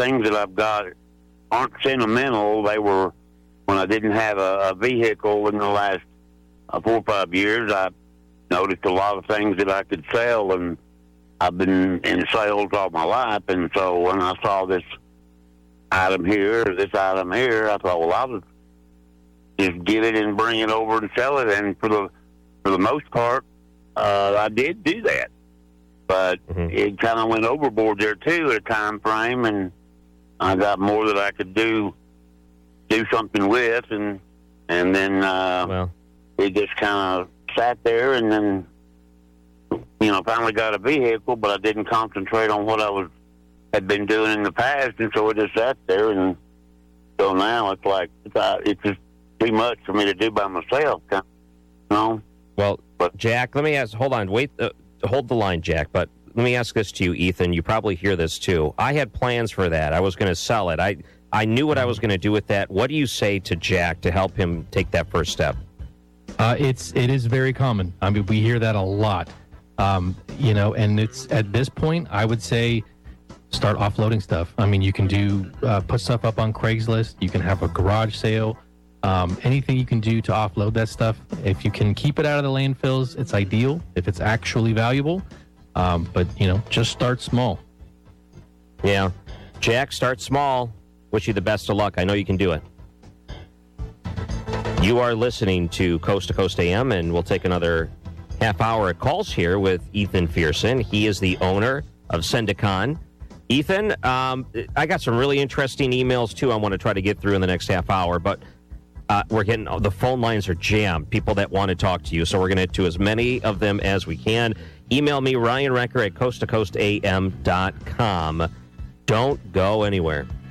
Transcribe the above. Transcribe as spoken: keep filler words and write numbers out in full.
things that I've got aren't sentimental. They were when I didn't have a, a vehicle in the last uh, four or five years. I noticed a lot of things that I could sell, and I've been in sales all my life. And so when I saw this item here, or this item here, I thought, well, I'll just get it and bring it over and sell it. And for the for the most part, uh, I did do that. But mm-hmm. it kind of went overboard there, too, at a time frame, and I got more that I could do do something with, and and then uh, well. it just kind of sat there, and then, you know, finally got a vehicle, but I didn't concentrate on what I was had been doing in the past, and so it just sat there, and so now it's like, it's, uh, it's just too much for me to do by myself, you know? Well, but, Jack, let me ask, hold on, wait, uh, hold the line, Jack, but let me ask this to you, Ethan. You probably hear this, too. I had plans for that. I was going to sell it. I, I knew what I was going to do with that. What do you say to Jack to help him take that first step? Uh, it's, it is very common. I mean, we hear that a lot. Um, you know, and it's at this point, I would say start offloading stuff. I mean, you can do, uh, put stuff up on Craigslist. You can have a garage sale. Um, anything you can do to offload that stuff. If you can keep it out of the landfills, it's ideal if it's actually valuable. Um, but, you know, just start small. Yeah. Jack, start small. Wish you the best of luck. I know you can do it. You are listening to Coast to Coast A M, and we'll take another half hour of calls here with Ethan Fearson. He is the owner of Sendicon. Ethan, um, I got some really interesting emails, too, I want to try to get through in the next half hour, but uh, we're getting, the phone lines are jammed, people that want to talk to you, so we're going to get to as many of them as we can. Email me, Ryan Wrecker at coast to coast a m dot com. Don't go anywhere.